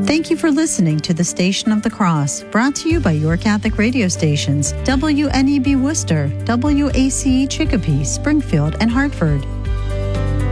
Thank you for listening to the Station of the Cross, brought to you by your Catholic radio stations, WNEB Worcester, WACE Chicopee, Springfield, and Hartford.